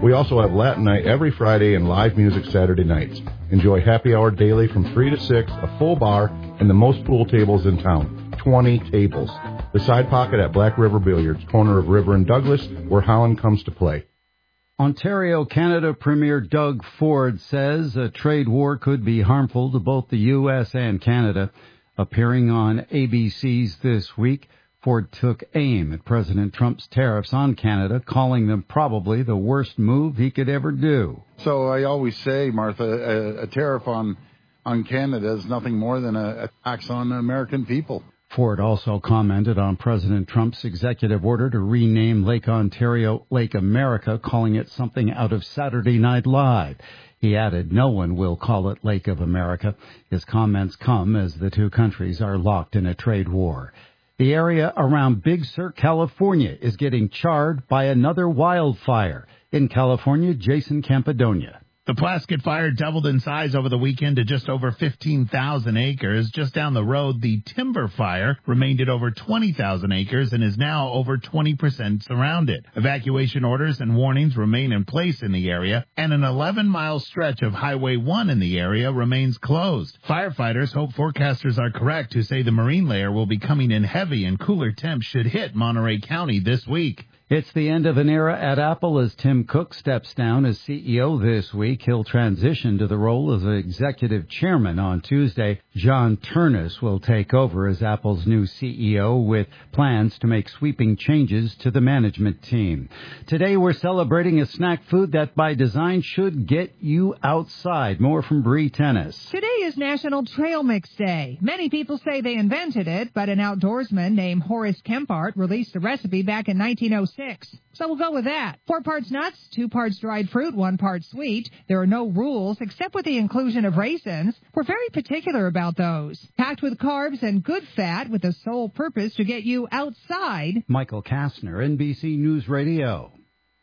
We also have Latin Night every Friday and live music Saturday nights. Enjoy happy hour daily from 3 to 6, a full bar, and the most pool tables in town. 20 tables. The Side Pocket at Black River Billiards, corner of River and Douglas, where Holland comes to play. Ontario, Canada Premier Doug Ford says a trade war could be harmful to both the U.S. and Canada. Appearing on ABC's This Week, Ford took aim at President Trump's tariffs on Canada, calling them probably the worst move he could ever do. So I always say, Martha, a tariff on Canada is nothing more than a tax on American people. Ford also commented on President Trump's executive order to rename Lake Ontario Lake America, calling it something out of Saturday Night Live. He added no one will call it Lake of America. His comments come as the two countries are locked in a trade war. The area around Big Sur, California, is getting charred by another wildfire. In California, Jason Campidonia. The Plaskett fire doubled in size over the weekend to just over 15,000 acres. Just down the road, the Timber Fire remained at over 20,000 acres and is now over 20% surrounded. Evacuation orders and warnings remain in place in the area, and an 11-mile stretch of Highway 1 in the area remains closed. Firefighters hope forecasters are correct who say the marine layer will be coming in heavy and cooler temps should hit Monterey County this week. It's the end of an era at Apple as Tim Cook steps down as CEO this week. He'll transition to the role of executive chairman on Tuesday. John Ternus will take over as Apple's new CEO with plans to make sweeping changes to the management team. Today we're celebrating a snack food that by design should get you outside. More from Bree Tennis. Today is National Trail Mix Day. Many people say they invented it, but an outdoorsman named Horace Kempart released the recipe back in 1906. So we'll go with that. 4 parts nuts, 2 parts dried fruit, 1 part sweet. There are no rules except with the inclusion of raisins. We're very particular about those. Packed with carbs and good fat with the sole purpose to get you outside. Michael Kastner, NBC News Radio.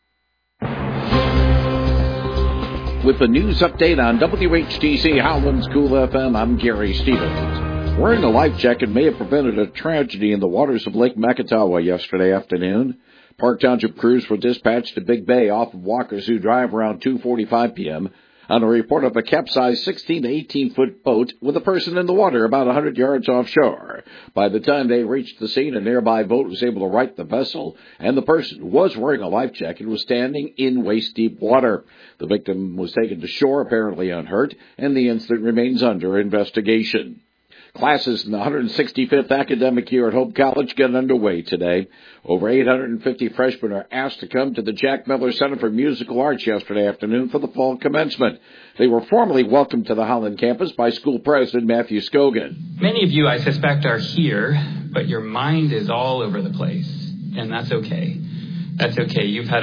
With the news update on WHTC Howland's Cool FM, I'm Gary Stevens. Wearing a life jacket may have prevented a tragedy in the waters of Lake Makatawa yesterday afternoon. Park Township crews were dispatched to Big Bay off of Walker Zoo Drive around 2:45 p.m. on a report of a capsized 16 to 18-foot boat with a person in the water about 100 yards offshore. By the time they reached the scene, a nearby boat was able to right the vessel, and the person who was wearing a life jacket was standing in waist-deep water. The victim was taken to shore, apparently unhurt, and the incident remains under investigation. Classes in the 165th academic year at Hope College get underway today. Over 850 freshmen are asked to come to the Jack Miller Center for Musical Arts yesterday afternoon for the fall commencement. They were formally welcomed to the Holland campus by school president Matthew Scogan. Many of you, I suspect, are here, but your mind is all over the place, and that's okay. That's okay. You've had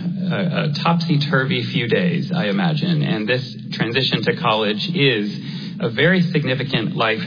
a topsy-turvy few days, I imagine, and this transition to college is a very significant life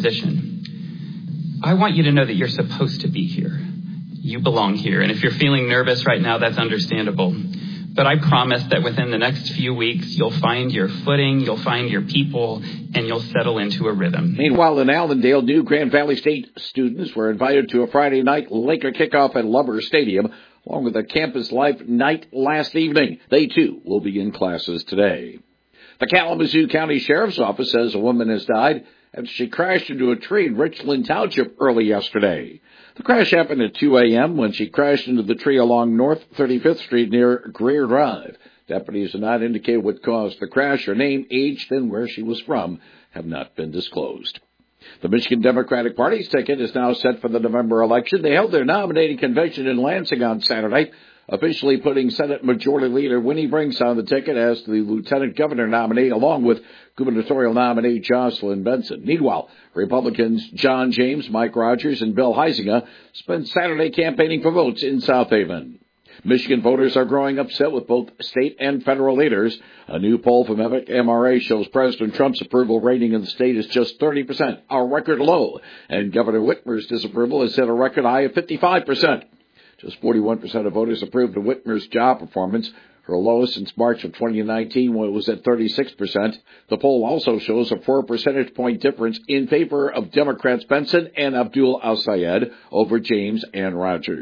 transition. I want you to know that you're supposed to be here. You belong here. And if you're feeling nervous right now, that's understandable. But I promise that within the next few weeks, you'll find your footing, you'll find your people, and you'll settle into a rhythm. Meanwhile, in Allendale, new Grand Valley State students were invited to a Friday night Laker kickoff at Lubber Stadium, along with a campus life night last evening. They, too, will be in classes today. The Kalamazoo County Sheriff's Office says a woman has died after she crashed into a tree in Richland Township early yesterday. The crash happened at 2 a.m. when she crashed into the tree along North 35th Street near Greer Drive. Deputies have not indicated what caused the crash. Her name, age, and where she was from have not been disclosed. The Michigan Democratic Party's ticket is now set for the November election. They held their nominating convention in Lansing on Saturday, officially putting Senate Majority Leader Winnie Brinks on the ticket as the Lieutenant Governor nominee, along with gubernatorial nominee Jocelyn Benson. Meanwhile, Republicans John James, Mike Rogers, and Bill Huizenga spent Saturday campaigning for votes in South Haven. Michigan voters are growing upset with both state and federal leaders. A new poll from Epic MRA shows President Trump's approval rating in the state is just 30%, a record low, and Governor Whitmer's disapproval is at a record high of 55%. Just 41% of voters approved of Whitmer's job performance, her lowest since March of 2019 when it was at 36%. The poll also shows a 4 percentage point difference in favor of Democrats Benson and Abdul Al-Sayed over James and Rogers.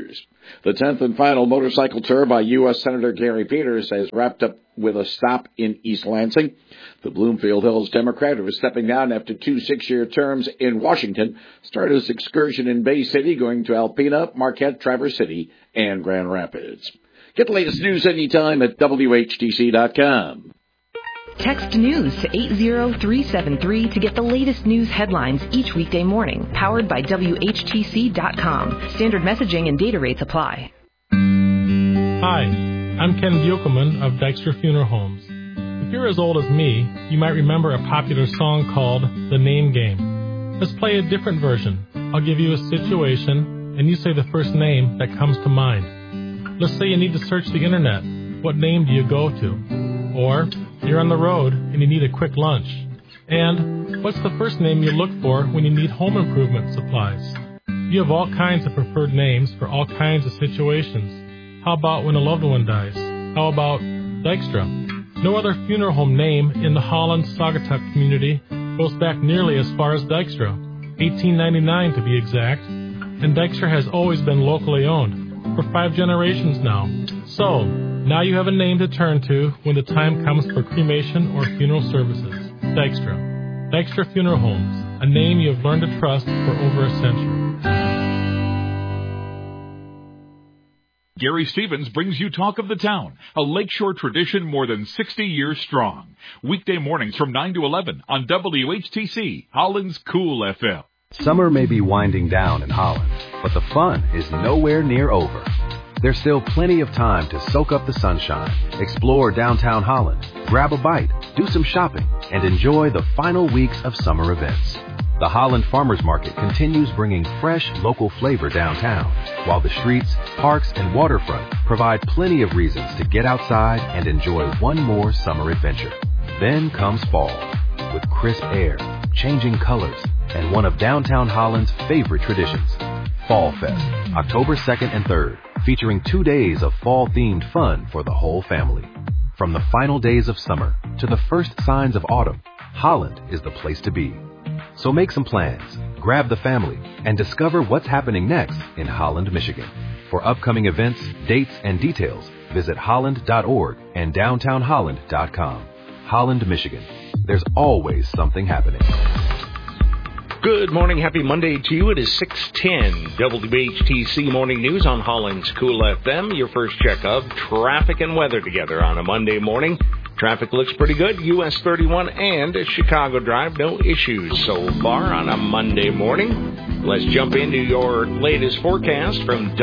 The 10th and final motorcycle tour by U.S. Senator Gary Peters has wrapped up with a stop in East Lansing. The Bloomfield Hills Democrat, who is stepping down after 2 6-year terms in Washington, started his excursion in Bay City, going to Alpena, Marquette, Traverse City, and Grand Rapids. Get the latest news anytime at WHTC.com. Text news to 80373 to get the latest news headlines each weekday morning. Powered by WHTC.com. Standard messaging and data rates apply. Hi, I'm Ken Buchelman of Dykstra Funeral Homes. If you're as old as me, you might remember a popular song called The Name Game. Let's play a different version. I'll give you a situation, and you say the first name that comes to mind. Let's say you need to search the internet. What name do you go to? Or you're on the road and you need a quick lunch. And what's the first name you look for when you need home improvement supplies? You have all kinds of preferred names for all kinds of situations. How about when a loved one dies? How about Dykstra? No other funeral home name in the Holland-Saugatuck community goes back nearly as far as Dykstra, 1899 to be exact, and Dykstra has always been locally owned for 5 generations now. So, now you have a name to turn to when the time comes for cremation or funeral services. Dykstra. Dykstra Funeral Homes, a name you have learned to trust for over a century. Gary Stevens brings you Talk of the Town, a Lakeshore tradition more than 60 years strong. Weekday mornings from 9 to 11 on WHTC, Holland's Cool FM. Summer may be winding down in Holland, but the fun is nowhere near over. There's still plenty of time to soak up the sunshine, explore downtown Holland, grab a bite, do some shopping, and enjoy the final weeks of summer events. The Holland Farmers Market continues bringing fresh local flavor downtown, while the streets, parks, and waterfront provide plenty of reasons to get outside and enjoy one more summer adventure. Then comes fall, with crisp air, changing colors, and one of downtown Holland's favorite traditions, Fall Fest, October 2nd and 3rd, featuring 2 days of fall-themed fun for the whole family. From the final days of summer to the first signs of autumn, Holland is the place to be. So make some plans, grab the family, and discover what's happening next in Holland, Michigan. For upcoming events, dates, and details, visit holland.org and downtownholland.com. Holland, Michigan. There's always something happening. Good morning. Happy Monday to you. It is 6:10 WHTC Morning News on Holland's Cool FM. Your first check of traffic and weather together on a Monday morning. Traffic looks pretty good. US 31 and Chicago Drive. No issues so far on a Monday morning. Let's jump into your latest forecast from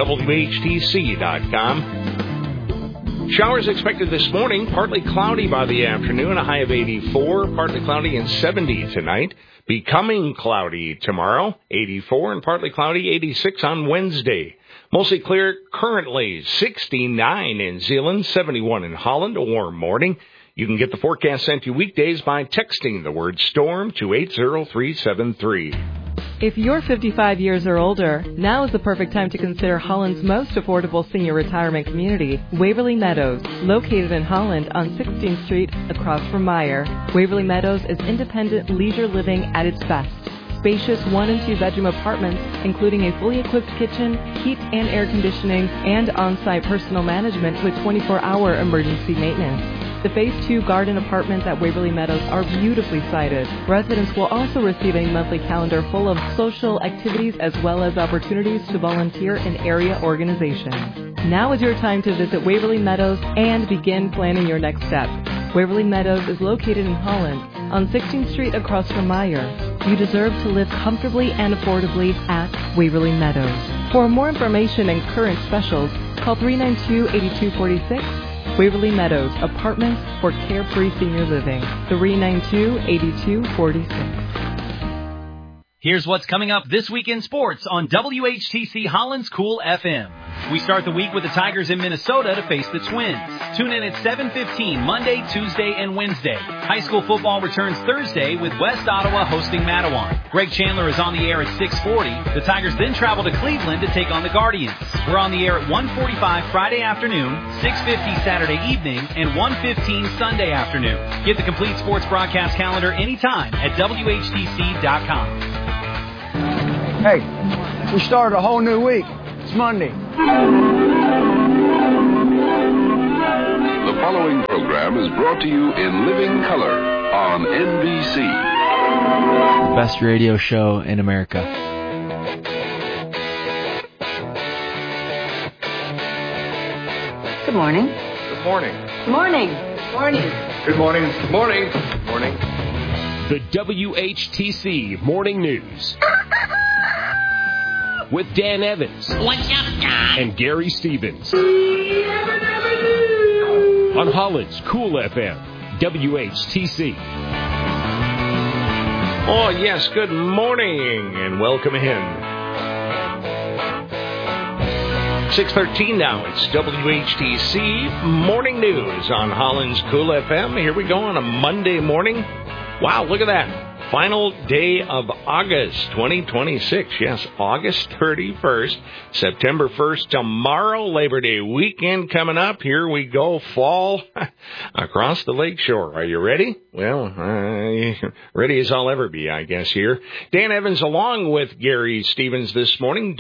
WHTC.com. Showers expected this morning. Partly cloudy by the afternoon. A high of 84. Partly cloudy and 70 tonight. Becoming cloudy tomorrow, 84, and partly cloudy, 86 on Wednesday. Mostly clear currently, 69 in Zeeland, 71 in Holland, a warm morning. You can get the forecast sent to you weekdays by texting the word STORM to 80373. If you're 55 years or older, now is the perfect time to consider Holland's most affordable senior retirement community, Waverly Meadows, located in Holland on 16th Street across from Meyer. Waverly Meadows is independent leisure living at its best. Spacious 1- and 2-bedroom apartments, including a fully equipped kitchen, heat and air conditioning, and on-site personal management with 24-hour emergency maintenance. The Phase 2 garden apartments at Waverly Meadows are beautifully sited. Residents will also receive a monthly calendar full of social activities as well as opportunities to volunteer in area organizations. Now is your time to visit Waverly Meadows and begin planning your next step. Waverly Meadows is located in Holland on 16th Street across from Meyer. You deserve to live comfortably and affordably at Waverly Meadows. For more information and current specials, call 392-8246. Waverly Meadows, apartments for carefree senior living. 392-8246. Here's what's coming up this week in sports on WHTC Holland's Cool FM. We start the week with the Tigers in Minnesota to face the Twins. Tune in at 7:15 Monday, Tuesday, and Wednesday. High school football returns Thursday with West Ottawa hosting Matawan. Greg Chandler is on the air at 6:40. The Tigers then travel to Cleveland to take on the Guardians. We're on the air at 1:45 Friday afternoon, 6:50 Saturday evening, and 1:15 Sunday afternoon. Get the complete sports broadcast calendar anytime at WHTC.com. Hey, we started a whole new week. It's Monday. following program is brought to you in living color on NBC. The best radio show in America. Good morning. Good morning. Good morning. Good morning. Good morning. Good morning. Good morning. The WHTC Morning News. With Dan Evans. What's up, Don? And Gary Stevens. On Holland's Cool FM, WHTC. Oh, yes, good morning, and welcome in. 6:13 now, it's WHTC Morning News on Holland's Cool FM. Here we go on a Monday morning. Wow, look at that. Final day of August 2026. Yes, August 31st, September 1st, tomorrow, Labor Day weekend coming up. Here we go, fall across the lakeshore. Are you ready? Well, ready as I'll ever be, I guess, here. Dan Evans along with Gary Stevens this morning,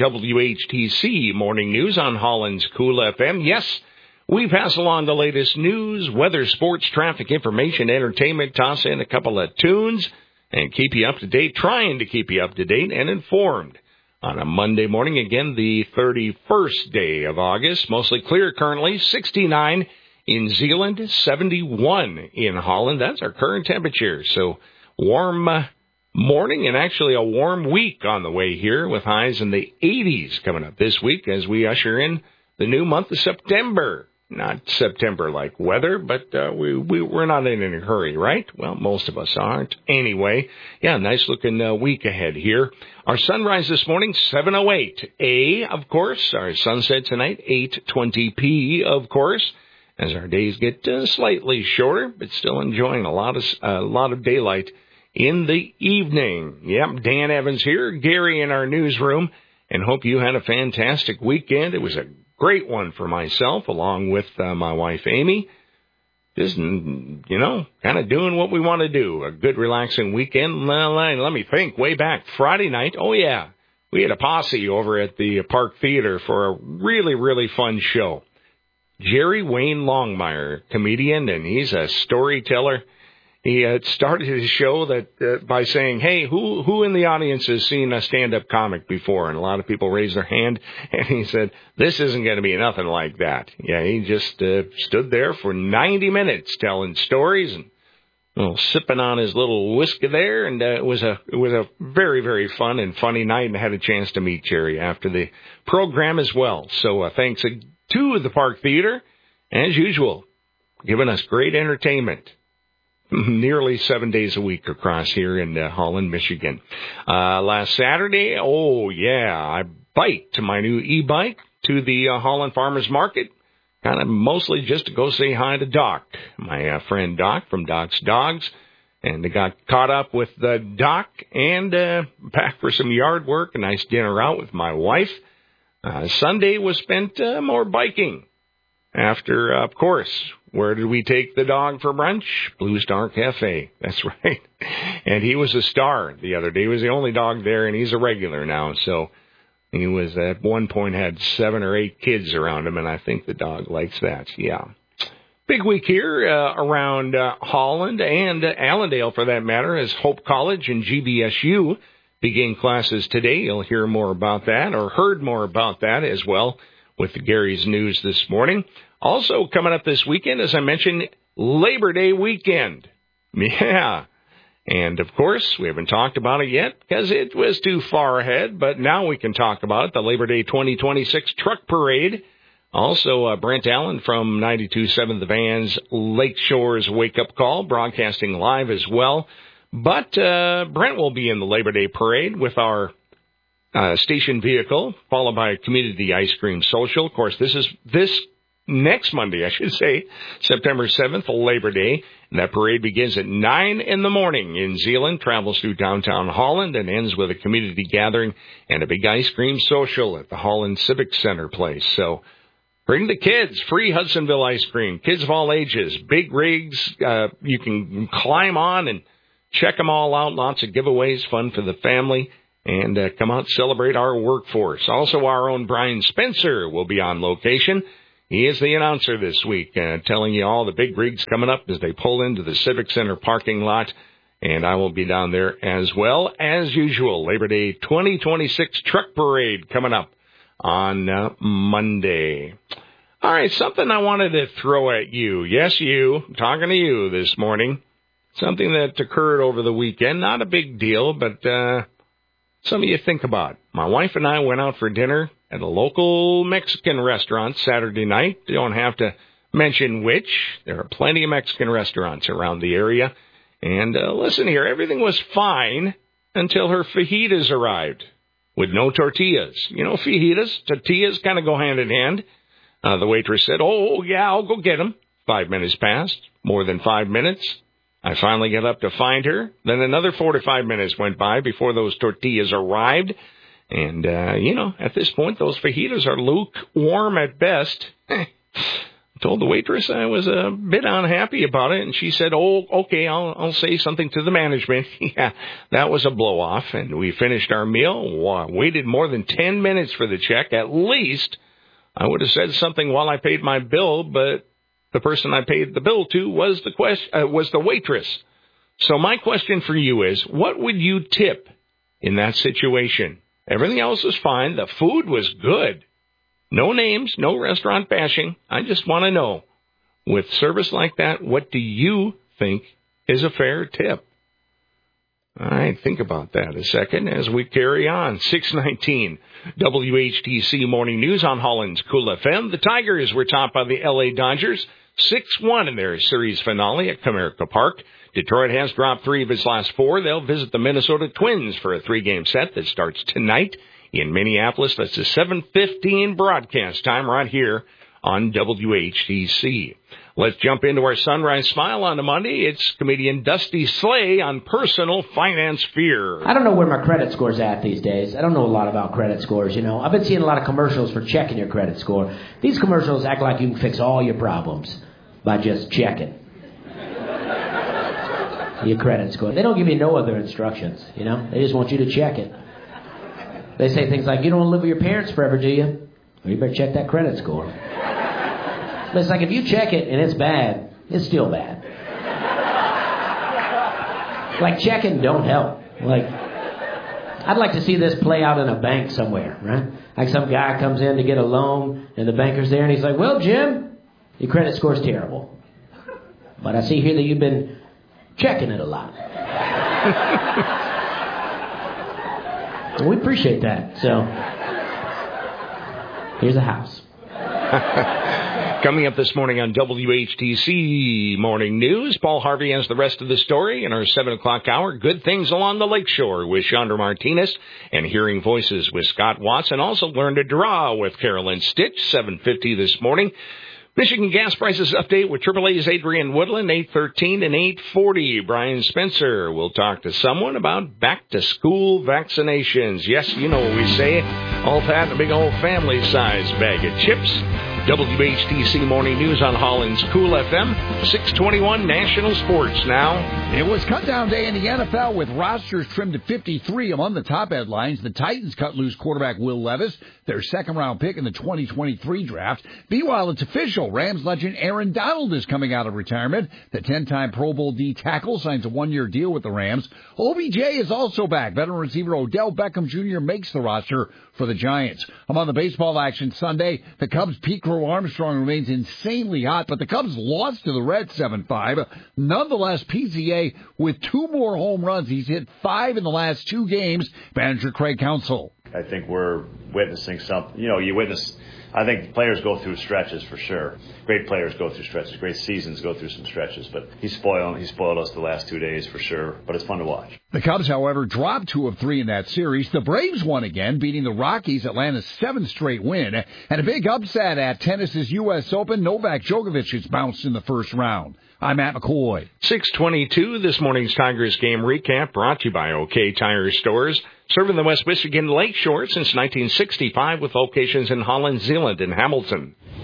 WHTC Morning News on Holland's Cool FM. Yes, we pass along the latest news, weather, sports, traffic, information, entertainment, toss in a couple of tunes, and keep you up to date, trying to keep you up to date and informed on a Monday morning. Again, the 31st day of August, mostly clear currently, 69 in Zeeland, 71 in Holland. That's our current temperature. So warm morning and actually a warm week on the way here with highs in the 80s coming up this week as we usher in the new month of September. Not September-like weather, but we're not in any hurry, right? Well, most of us aren't. Anyway, yeah, nice-looking week ahead here. Our sunrise this morning, 7:08 A, of course. Our sunset tonight, 8:20 P, of course, as our days get slightly shorter, but still enjoying a lot of daylight in the evening. Yep, Dan Evans here, Gary in our newsroom, and hope you had a fantastic weekend. It was a great one for myself, along with my wife, Amy. Just, kind of doing what we want to do. A good, relaxing weekend. Let me think. Way back Friday night. Oh, yeah. We had a posse over at the Park Theater for a really, really fun show. Jerry Wayne Longmire, comedian, and he's a storyteller. He started his show by saying, hey, who in the audience has seen a stand-up comic before? And a lot of people raised their hand, and he said, this isn't going to be nothing like that. Yeah, he just stood there for 90 minutes telling stories and sipping on his little whiskey there, and it was a very, very fun and funny night, and I had a chance to meet Jerry after the program as well. So thanks to the Park Theater, as usual, giving us great entertainment. Nearly 7 days a week across here in Holland, Michigan. Last Saturday, I biked my new e-bike to the Holland Farmers Market, kind of mostly just to go say hi to Doc, my friend Doc from Doc's Dogs, and I got caught up with Doc and back for some yard work, a nice dinner out with my wife. Sunday was spent more biking. After, of course, where did we take the dog for brunch? Blue Star Cafe. That's right. And he was a star the other day. He was the only dog there, and he's a regular now. So he was at one point had 7 or 8 kids around him, and I think the dog likes that. Yeah. Big week here around Holland and Allendale, for that matter, as Hope College and GBSU begin classes today. You'll hear more about that, or heard more about that as well, with Gary's news this morning. Also coming up this weekend, as I mentioned, Labor Day weekend. Yeah. And, of course, we haven't talked about it yet because it was too far ahead, but now we can talk about it, the Labor Day 2026 Truck Parade. Also, Brent Allen from 92.7 The Van's Lakeshore's Wake Up Call, broadcasting live as well. But Brent will be in the Labor Day Parade with our station vehicle, followed by a community ice cream social. Of course, this next Monday, I should say, September 7th, Labor Day. And that parade begins at 9 in the morning in Zeeland, travels through downtown Holland, and ends with a community gathering and a big ice cream social at the Holland Civic Center place. So bring the kids, free Hudsonville ice cream, kids of all ages, big rigs, you can climb on and check them all out. Lots of giveaways, fun for the family. And come out, celebrate our workforce. Also, our own Brian Spencer will be on location. He is the announcer this week, telling you all the big rigs coming up as they pull into the Civic Center parking lot. And I will be down there as well. As usual, Labor Day 2026 Truck Parade coming up on Monday. All right, something I wanted to throw at you. Yes, you. I'm talking to you this morning. Something that occurred over the weekend. Not a big deal, but some of you think about. My wife and I went out for dinner at a local Mexican restaurant Saturday night. You don't have to mention which. There are plenty of Mexican restaurants around the area. And listen here, everything was fine until her fajitas arrived with no tortillas. You know, fajitas, tortillas kind of go hand in hand. The waitress said, oh, yeah, I'll go get them. 5 minutes passed, more than 5 minutes. I finally got up to find her. Then another 45 minutes went by before those tortillas arrived. And, at this point, those fajitas are lukewarm at best. Told the waitress I was a bit unhappy about it, and she said, oh, okay, I'll say something to the management. Yeah, that was a blow-off, and we finished our meal, waited more than 10 minutes for the check. At least I would have said something while I paid my bill, but the person I paid the bill to was the waitress. So my question for you is, what would you tip in that situation? Everything else was fine. The food was good. No names, no restaurant bashing. I just want to know, with service like that, what do you think is a fair tip? All right, think about that a second as we carry on. 619 WHTC Morning News on Holland's Cool FM. The Tigers were topped by the LA Dodgers 6-1 in their series finale at Comerica Park. Detroit has dropped 3 of its last 4. They'll visit the Minnesota Twins for a 3-game set that starts tonight in Minneapolis. That's a 7:15 broadcast time right here on WHTC. Let's jump into our Sunrise Smile on a Monday. It's comedian Dusty Slay on personal finance fear. I don't know where my credit score's at these days. I don't know a lot about credit scores, I've been seeing a lot of commercials for checking your credit score. These commercials act like you can fix all your problems by just checking your credit score. They don't give you no other instructions, They just want you to check it. They say things like, you don't want to live with your parents forever, do you? Well, you better check that credit score. But it's like, if you check it and it's bad, it's still bad. Like, checking don't help. Like, I'd like to see this play out in a bank somewhere, right? Like some guy comes in to get a loan, and the banker's there, and he's like, well, Jim, your credit score's terrible. But I see here that you've been checking it a lot. We appreciate that. So, here's a house. Coming up this morning on WHTC Morning News, Paul Harvey has the rest of the story in our 7 o'clock hour. Good things along the lakeshore with Chandra Martinez and Hearing Voices with Scott Watson. Also learn to draw with Carolyn Stitch, 7:50 this morning. Michigan gas prices update with AAA's Adrian Woodland, 8:13 and 8:40. Brian Spencer will talk to someone about back-to-school vaccinations. Yes, you know what we say. All that in a big old family-sized bag of chips. WHTC Morning News on Holland's Cool FM, 621 National Sports now. It was cut-down day in the NFL with rosters trimmed to 53 among the top headlines. The Titans cut loose quarterback Will Levis, their second-round pick in the 2023 draft. Meanwhile, it's official. Rams legend Aaron Donald is coming out of retirement. The 10-time Pro Bowl D tackle signs a one-year deal with the Rams. OBJ is also back. Veteran receiver Odell Beckham Jr. makes the roster for the Giants. Among the baseball action Sunday, the Cubs' Pete Crow Armstrong remains insanely hot, but the Cubs lost to the Reds 7-5. Nonetheless, PCA with 2 more home runs. He's hit 5 in the last 2 games. Manager Craig Counsell. I think we're witnessing something. I think players go through stretches for sure. Great players go through stretches. Great seasons go through some stretches. But he spoiled us the last 2 days for sure. But it's fun to watch. The Cubs, however, dropped 2 of 3 in that series. The Braves won again, beating the Rockies, Atlanta's 7th straight win. And a big upset at tennis's U.S. Open. Novak Djokovic has bounced in the first round. I'm Matt McCoy. 6:22, this morning's Tigers game recap brought to you by OK Tire Stores. Serving the West Michigan Lakeshore since 1965 with locations in Holland, Zeeland, and Hamilton.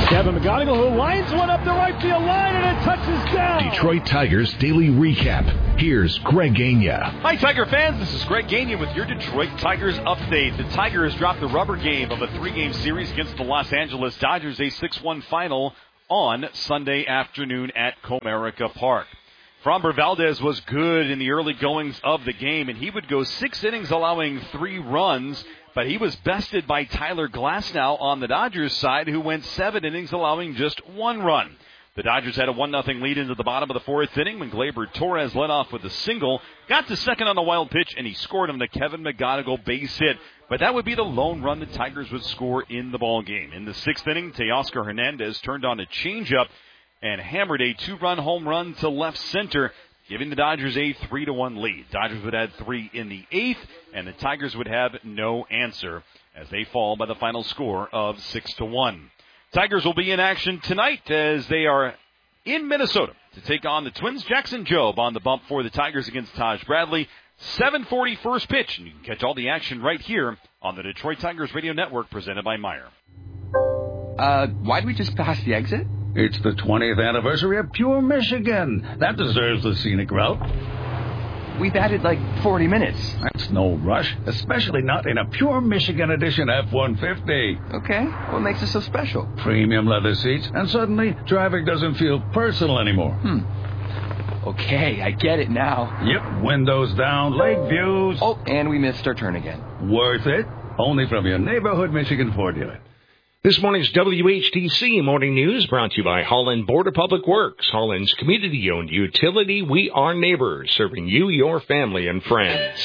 Kevin McGonigal, who lines one up the right field line, and it touches down. Detroit Tigers Daily Recap. Here's Greg Gagne. Hi, Tiger fans. This is Greg Gagne with your Detroit Tigers update. The Tigers dropped the rubber game of a 3-game series against the Los Angeles Dodgers, a 6-1 final on Sunday afternoon at Comerica Park. Framber Valdez was good in the early goings of the game, and he would go 6 innings allowing 3 runs, but he was bested by Tyler Glasnow on the Dodgers side, who went 7 innings allowing just 1 run. The Dodgers had a 1-0 lead into the bottom of the 4th inning when Gleyber Torres led off with a single, got to second on a wild pitch, and he scored him the Kevin McGonigal base hit. But that would be the lone run the Tigers would score in the ballgame. In the 6th inning, Teoscar Hernandez turned on a changeup and hammered a 2-run home run to left center, giving the Dodgers a 3-1 lead. Dodgers would add 3 in the 8th, and the Tigers would have no answer as they fall by the final score of 6-1. Tigers will be in action tonight as they are in Minnesota to take on the Twins. Jackson Jobe on the bump for the Tigers against Taj Bradley. 7:40 first pitch, and you can catch all the action right here on the Detroit Tigers Radio Network presented by Meijer. Why'd we just pass the exit? It's the 20th anniversary of Pure Michigan. That deserves the scenic route. We've added like 40 minutes. That's no rush, especially not in a Pure Michigan edition F-150. Okay, what makes it so special? Premium leather seats, and suddenly traffic doesn't feel personal anymore. Okay, I get it now. Yep, windows down, lake views. Oh, and we missed our turn again. Worth it? Only from your neighborhood Michigan Ford dealer. This morning's WHTC Morning News brought to you by Holland Board of Public Works, Holland's community-owned utility. We are neighbors, serving you, your family, and friends.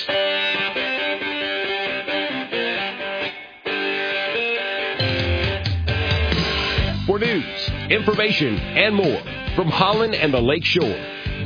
For news, information, and more from Holland and the Lake Shore,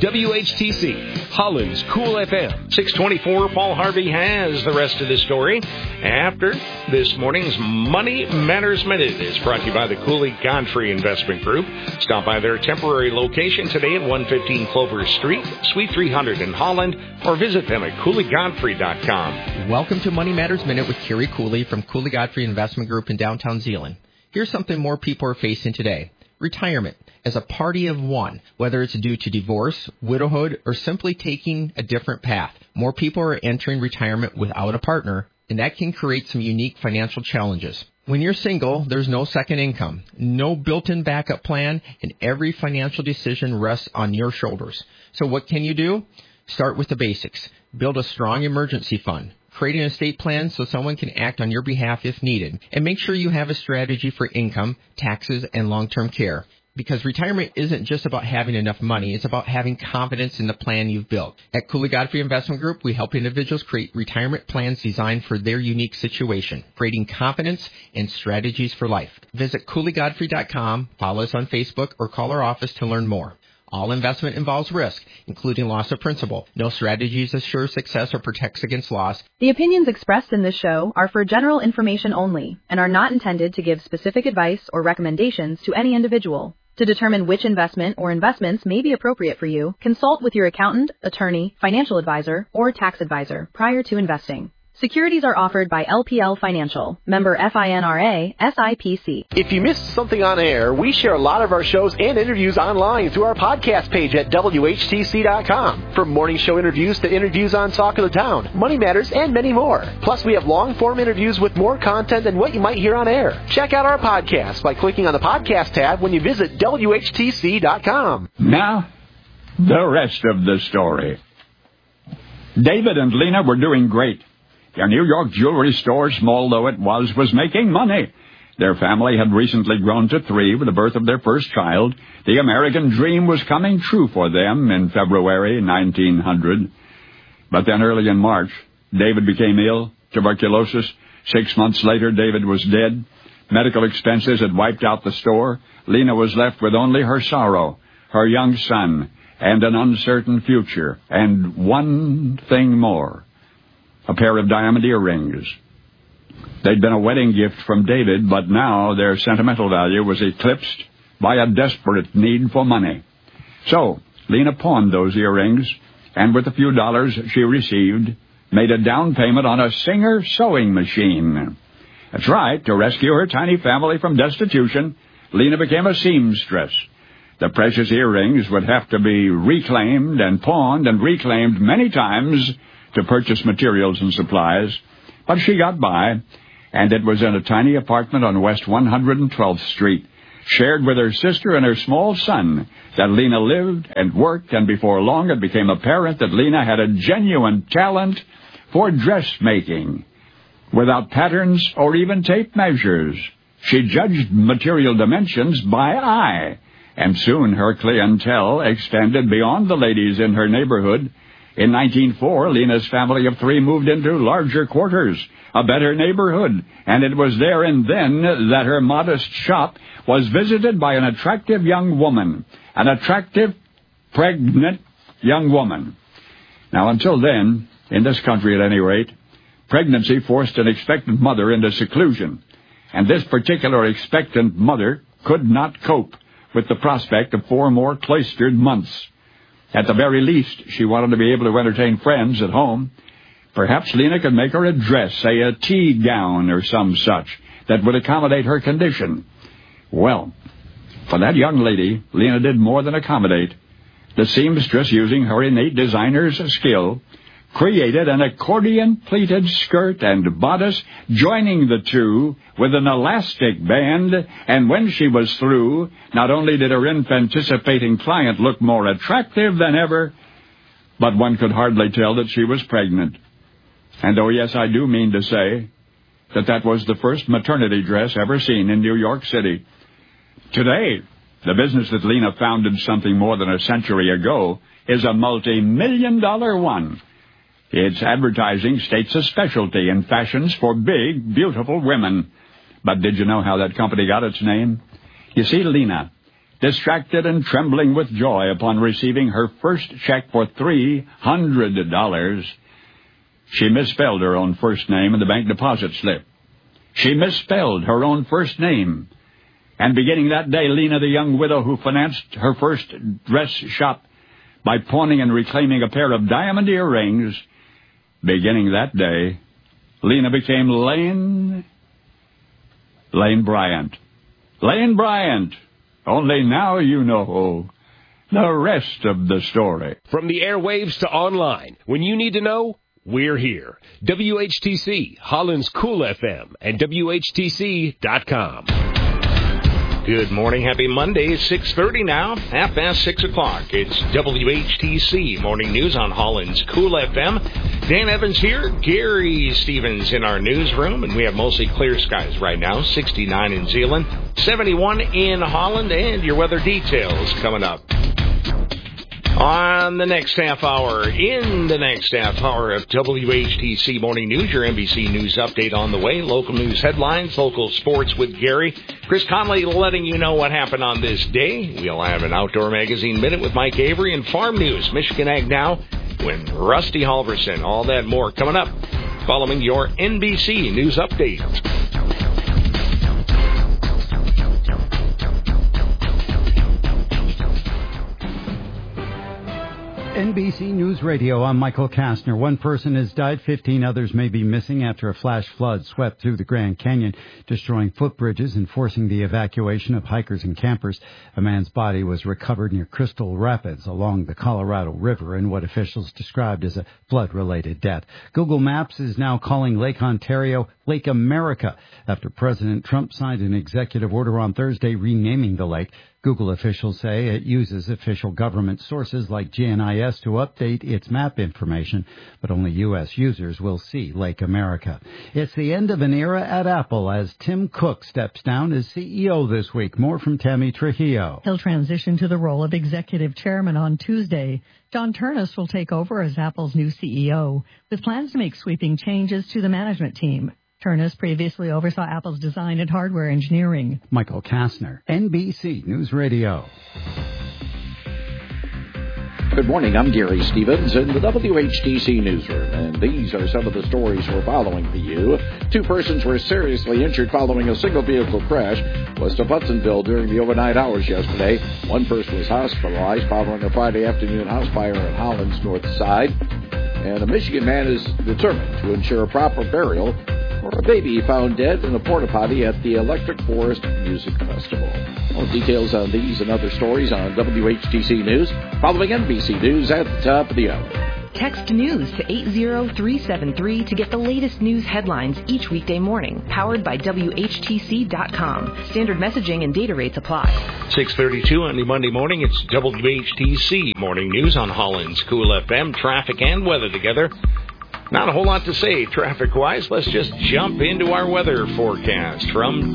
WHTC, Holland's Cool FM. 624, Paul Harvey has the rest of the story. After this morning's Money Matters Minute is brought to you by the Cooley Godfrey Investment Group. Stop by their temporary location today at 115 Clover Street, Suite 300 in Holland, or visit them at CooleyGodfrey.com. Welcome to Money Matters Minute with Kerry Cooley from Cooley Godfrey Investment Group in downtown Zeeland. Here's something more people are facing today. Retirement as a party of one, whether it's due to divorce, widowhood, or simply taking a different path. More people are entering retirement without a partner, and that can create some unique financial challenges. When you're single, there's no second income, no built-in backup plan, and every financial decision rests on your shoulders. So what can you do? Start with the basics. Build a strong emergency fund. Create an estate plan so someone can act on your behalf if needed. And make sure you have a strategy for income, taxes, and long-term care. Because retirement isn't just about having enough money, it's about having confidence in the plan you've built. At Cooley Godfrey Investment Group, we help individuals create retirement plans designed for their unique situation, creating confidence and strategies for life. Visit CooleyGodfrey.com, follow us on Facebook, or call our office to learn more. All investment involves risk, including loss of principal. No strategies assure success or protects against loss. The opinions expressed in this show are for general information only and are not intended to give specific advice or recommendations to any individual. To determine which investment or investments may be appropriate for you, consult with your accountant, attorney, financial advisor, or tax advisor prior to investing. Securities are offered by LPL Financial, member FINRA, SIPC. If you missed something on air, we share a lot of our shows and interviews online through our podcast page at WHTC.com. From morning show interviews to interviews on Talk of the Town, Money Matters, and many more. Plus, we have long-form interviews with more content than what you might hear on air. Check out our podcast by clicking on the podcast tab when you visit WHTC.com. Now, the rest of the story. David and Lena were doing great. Their New York jewelry store, small though it was making money. Their family had recently grown to 3 with the birth of their first child. The American dream was coming true for them in February 1900. But then early in March, David became ill, tuberculosis. 6 months later, David was dead. Medical expenses had wiped out the store. Lena was left with only her sorrow, her young son, and an uncertain future, and one thing more. A pair of diamond earrings. They'd been a wedding gift from David, but now their sentimental value was eclipsed by a desperate need for money. So, Lena pawned those earrings, and with a few dollars she received, made a down payment on a Singer sewing machine. That's right, to rescue her tiny family from destitution, Lena became a seamstress. The precious earrings would have to be reclaimed and pawned and reclaimed many times to purchase materials and supplies, but she got by, and it was in a tiny apartment on West 112th Street, shared with her sister and her small son, that Lena lived and worked, and before long it became apparent that Lena had a genuine talent for dressmaking. Without patterns or even tape measures, she judged material dimensions by eye, and soon her clientele extended beyond the ladies in her neighborhood. In 1904, Lena's family of 3 moved into larger quarters, a better neighborhood, and it was there and then that her modest shop was visited by an attractive young woman, an attractive, pregnant young woman. Now, until then, in this country at any rate, pregnancy forced an expectant mother into seclusion, and this particular expectant mother could not cope with the prospect of 4 more cloistered months. At the very least, she wanted to be able to entertain friends at home. Perhaps Lena could make her a dress, say a tea gown or some such, that would accommodate her condition. Well, for that young lady, Lena did more than accommodate. The seamstress, using her innate designer's skill, created an accordion-pleated skirt and bodice, joining the two with an elastic band, and when she was through, not only did her infant-anticipating client look more attractive than ever, but one could hardly tell that she was pregnant. And oh yes, I do mean to say that was the first maternity dress ever seen in New York City. Today, the business that Lena founded something more than a century ago is a multi-million-dollar one. Its advertising states a specialty in fashions for big, beautiful women. But did you know how that company got its name? You see, Lena, distracted and trembling with joy upon receiving her first check for $300, she misspelled her own first name in the bank deposit slip. She misspelled her own first name. And beginning that day, Lena, the young widow who financed her first dress shop by pawning and reclaiming a pair of diamond earrings, beginning that day, Lena became Lane Bryant. Lane Bryant. Only now you know the rest of the story. From the airwaves to online, when you need to know, we're here. WHTC, Holland's Cool FM, and WHTC.com. Good morning. Happy Monday. 6:30 now. 6:30 o'clock. It's WHTC Morning News on Holland's Cool FM. Dan Evans here. Gary Stevens in our newsroom. And we have mostly clear skies right now. 69 in Zeeland. 71 in Holland. And your weather details coming up on the next half hour. In the next half hour of WHTC Morning News, your NBC News update on the way. Local news headlines, local sports with Gary. Chris Conley letting you know what happened on this day. We'll have an Outdoor Magazine Minute with Mike Avery and Farm News. Michigan Ag Now with Rusty Halverson. All that more coming up following your NBC News update. NBC News Radio, I'm Michael Kastner. 1 person has died, 15 others may be missing after a flash flood swept through the Grand Canyon, destroying footbridges and forcing the evacuation of hikers and campers. A man's body was recovered near Crystal Rapids along the Colorado River in what officials described as a flood-related death. Google Maps is now calling Lake Ontario Lake America after President Trump signed an executive order on Thursday renaming the lake. Google officials say it uses official government sources like GNIS to update its map information, but only U.S. users will see Lake America. It's the end of an era at Apple as Tim Cook steps down as CEO this week. More from Tammy Trujillo. He'll transition to the role of executive chairman on Tuesday. John Ternus will take over as Apple's new CEO, with plans to make sweeping changes to the management team. Ternus previously oversaw Apple's design and hardware engineering. Michael Kastner, NBC News Radio. Good morning, I'm Gary Stevens in the WHTC newsroom, and these are some of the stories we're following for you. 2 persons were seriously injured following a single-vehicle crash west of Hudsonville during the overnight hours yesterday. 1 person was hospitalized following a Friday afternoon house fire on Holland's north side, and a Michigan man is determined to ensure a proper burial for a baby found dead in a porta potty at the Electric Forest Music Festival. All details on these and other stories on WHTC News, following NBC News at the top of the hour. Text news to 80373 to get the latest news headlines each weekday morning. Powered by WHTC.com. Standard messaging and data rates apply. 6:32 on the Monday morning. It's WHTC Morning News on Holland's Cool FM. Traffic and weather together. Not a whole lot to say traffic-wise. Let's just jump into our weather forecast from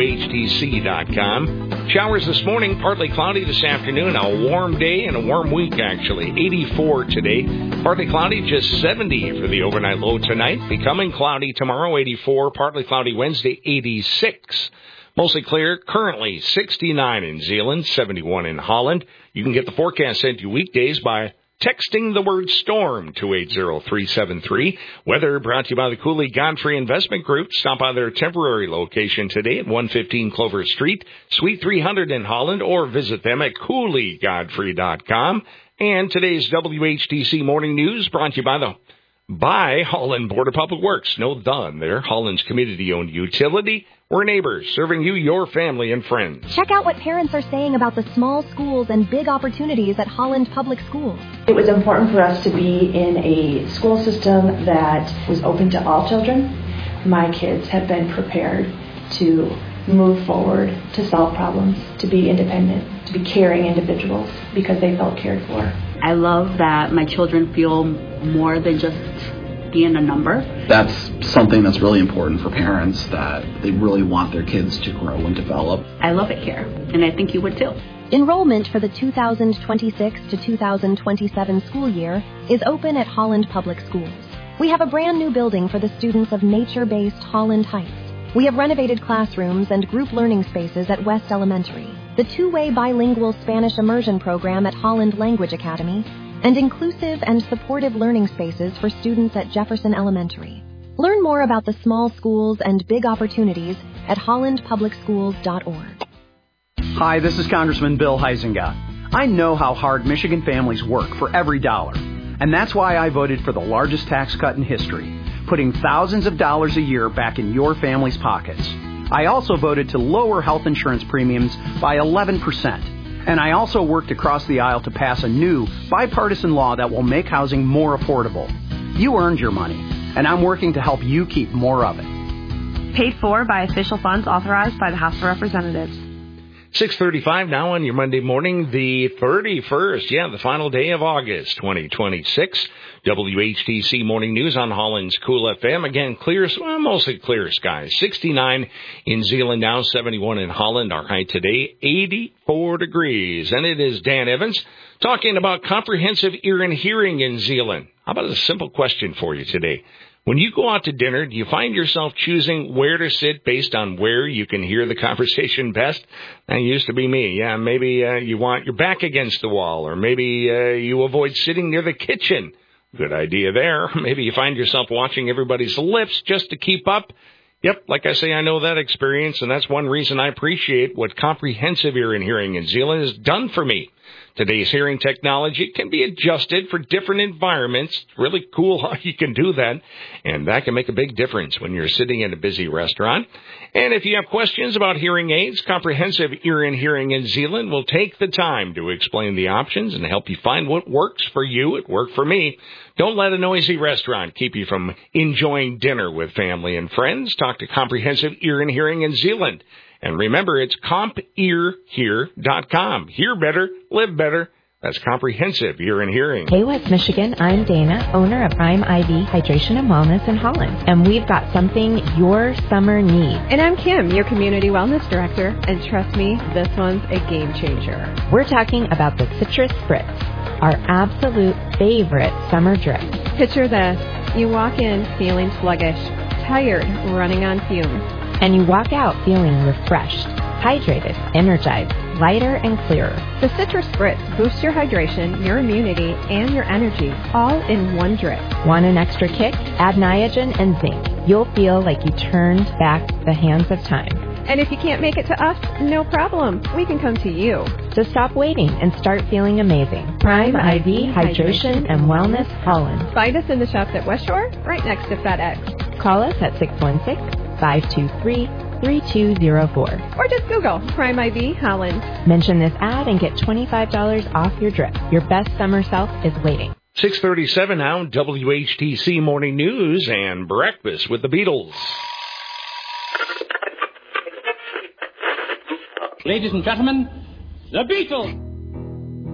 WHTC.com. Showers this morning, partly cloudy this afternoon. A warm day and a warm week, actually. 84 today. Partly cloudy, just 70 for the overnight low tonight. Becoming cloudy tomorrow, 84. Partly cloudy Wednesday, 86. Mostly clear, currently 69 in Zeeland, 71 in Holland. You can get the forecast sent to you weekdays by texting the word storm to 80373. Weather brought to you by the Cooley Godfrey Investment Group. Stop by their temporary location today at 115 Clover Street, Suite 300 in Holland, or visit them at CooleyGodfrey.com. And today's WHTC Morning News brought to you by Holland Board of Public Works. No "the" there. Holland's community-owned utility. We're neighbors, serving you, your family, and friends. Check out what parents are saying about the small schools and big opportunities at Holland Public Schools. It was important for us to be in a school system that was open to all children. My kids have been prepared to move forward, to solve problems, to be independent, to be caring individuals because they felt cared for. I love that my children feel more than just being a number. That's something that's really important for parents, that they really want their kids to grow and develop. I love it here, and I think you would too. Enrollment for the 2026 to 2027 school year is open at Holland Public Schools. We have a brand new building for the students of nature-based Holland Heights. We have renovated classrooms and group learning spaces at West Elementary, the two-way bilingual Spanish immersion program at Holland Language Academy, and inclusive and supportive learning spaces for students at Jefferson Elementary. Learn more about the small schools and big opportunities at hollandpublicschools.org. Hi, this is Congressman Bill Huizenga. I know how hard Michigan families work for every dollar, and that's why I voted for the largest tax cut in history, putting thousands of dollars a year back in your family's pockets. I also voted to lower health insurance premiums by 11%. And I also worked across the aisle to pass a new bipartisan law that will make housing more affordable. You earned your money, and I'm working to help you keep more of it. Paid for by official funds authorized by the House of Representatives. 6:35 now on your Monday morning, the 31st, the final day of August 2026. WHTC Morning News on Holland's Cool FM. Again, mostly clear skies. 69 in Zeeland now, 71 in Holland. Our high today, 84 degrees. And it is Dan Evans talking about comprehensive ear and hearing in Zeeland. How about a simple question for you today? When you go out to dinner, do you find yourself choosing where to sit based on where you can hear the conversation best? That used to be me. Yeah, maybe you want your back against the wall, or maybe you avoid sitting near the kitchen. Good idea there. Maybe you find yourself watching everybody's lips just to keep up. Yep, like I say, I know that experience, and that's one reason I appreciate what comprehensive ear and hearing in Zeeland has done for me. Today's hearing technology can be adjusted for different environments. Really cool how you can do that, and that can make a big difference when you're sitting in a busy restaurant. And if you have questions about hearing aids, Comprehensive Ear and Hearing in Zeeland will take the time to explain the options and help you find what works for you. It worked for me. Don't let a noisy restaurant keep you from enjoying dinner with family and friends. Talk to Comprehensive Ear and Hearing in Zeeland. And remember, it's CompEarHear.com. Hear better, live better. That's Comprehensive Ear and Hearing. Hey, West Michigan. I'm Dana, owner of Prime IV Hydration and Wellness in Holland. And we've got something your summer needs. And I'm Kim, your Community Wellness Director. And trust me, this one's a game changer. We're talking about the Citrus Spritz, our absolute favorite summer drink. Picture this. You walk in feeling sluggish, tired, running on fumes. And you walk out feeling refreshed, hydrated, energized, lighter, and clearer. The Citrus Spritz boosts your hydration, your immunity, and your energy, all in one drip. Want an extra kick? Add Niagen and zinc. You'll feel like you turned back the hands of time. And if you can't make it to us, no problem. We can come to you. So stop waiting and start feeling amazing. Prime IV Hydration and Wellness Holland. Find us in the shops at West Shore, right next to FedEx. Call us at 616-523-5252. 3204. Or just Google Prime IV Holland. Mention this ad and get $25 off your drip. Your best summer self is waiting. 6:37 now, WHTC Morning News and Breakfast with the Beatles. Ladies and gentlemen, the Beatles!